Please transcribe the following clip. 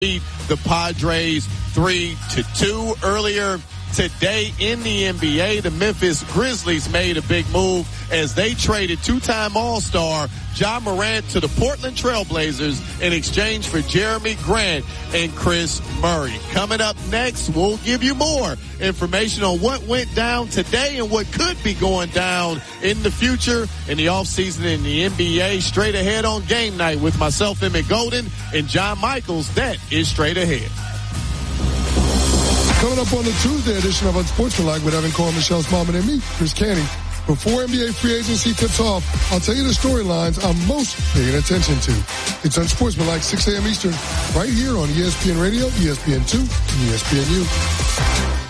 the Padres 3-2 earlier. Today in the NBA, the Memphis Grizzlies made a big move as they traded two-time All-Star Ja Morant to the Portland Trailblazers in exchange for Jeremy Grant and Chris Murray. Coming up next, we'll give you more information on what went down today and what could be going down in the future in the offseason in the NBA. Straight ahead on Game Night with myself, Emmett Golden, and John Michaels. That is Straight Ahead. Coming up on the Tuesday edition of Unsportsmanlike with Evan Cohen, Michelle Smallman, and me, Chris Canty. Before NBA free agency tips off, I'll tell you the storylines I'm most paying attention to. It's Unsportsmanlike, 6 a.m. Eastern, right here on ESPN Radio, ESPN2, and ESPNU.